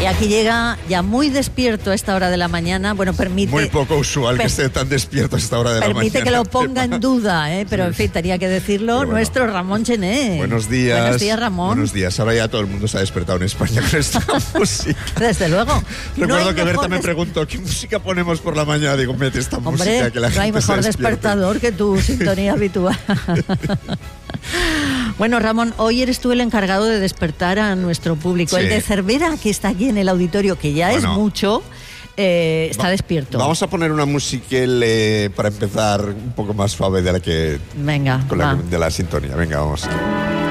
Y aquí llega ya muy despierto a esta hora de la mañana. Bueno, permite... Muy poco usual que esté tan despierto a esta hora de la mañana. Permite que lo ponga en duda, pero en fin, tenía que decirlo. Bueno, nuestro Ramón Chené. Buenos días. Buenos días, Ramón. Buenos días. Ahora ya todo el mundo se ha despertado en España con esta música. Desde luego. Recuerdo que Berta me preguntó ¿qué música ponemos por la mañana? Digo, mete esta música que la gente no hay mejor despertador que tu sintonía habitual. Bueno, Ramón, hoy eres tú el encargado de despertar a nuestro público. Sí. El de Cervera, que está aquí en el auditorio, que ya es mucho, está despierto. Vamos a poner una música para empezar un poco más suave de la que... Venga, de la sintonía. Venga, vamos.